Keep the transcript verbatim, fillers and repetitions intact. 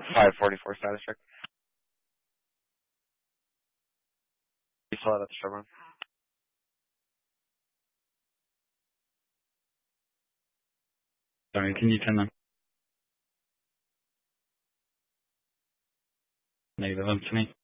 five forty-four status check. You still out at the Chevron? Sorry, can you turn them negative up to me?